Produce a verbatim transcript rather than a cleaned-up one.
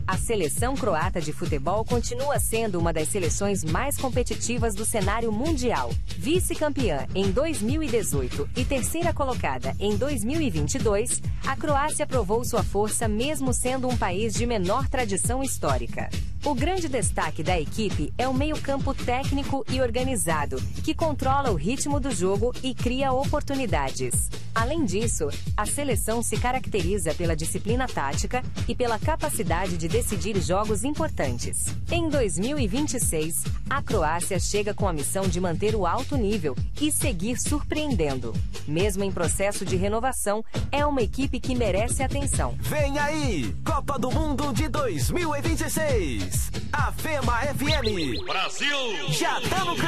A seleção croata de futebol continua sendo uma das seleções mais competitivas do cenário mundial. Vice-campeã em dois mil e dezoito e terceira colocada em dois mil e vinte e dois, a Croácia provou sua força mesmo sendo um país de menor tradição histórica. O grande destaque da equipe é o meio-campo técnico e organizado, que controla o ritmo do jogo e cria oportunidades. Além disso, a seleção se caracteriza pela disciplina tática e pela capacidade de decidir jogos importantes. Em dois mil e vinte e seis, a Croácia chega com a missão de manter o alto nível e seguir surpreendendo. Mesmo em processo de renovação, é uma equipe que merece atenção. Vem aí, Copa do Mundo de dois mil e vinte e seis. A Fema F M. Brasil! Já tá no